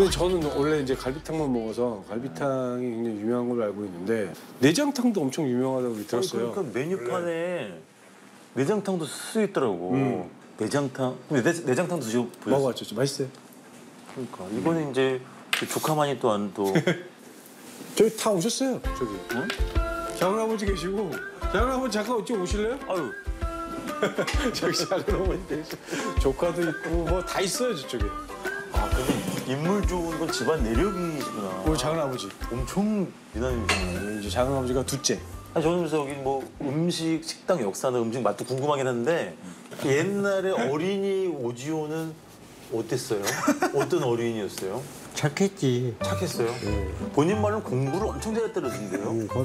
근데 저는 원래 이제 갈비탕만 먹어서 갈비탕이 굉장히 유명한 걸로 알고 있는데 내장탕도 엄청 유명하다고 들었어요. 그러니까 메뉴판에 내장탕도 쓰여 있더라고. 내장탕. 근데 내장탕도 드셔보셨어요? 먹어봤죠. 맛있어요. 그러니까 이거는 이제 조카만이 또 저기 다 오셨어요. 저기. 응? 작은아버지 계시고 작은아버지 잠깐 이쪽 오실래요? 아유. 저기 작은아버지 계시고 조카도 있고 뭐 다 있어요 저쪽에. 아 근데 인물 좋은 건 집안 내력이시구나. 우리 작은아버지. 엄청 미남이시네. 이제 작은아버지가 둘째. 아니 저는 그래서 여기 뭐 음식 식당 역사나 음식 맛도 궁금하긴 한데 옛날에 어린이 오지호는 어땠어요? 어떤 어린이였어요? 착했지. 착했어요? 본인 말로는 공부를 엄청 잘했다던데요?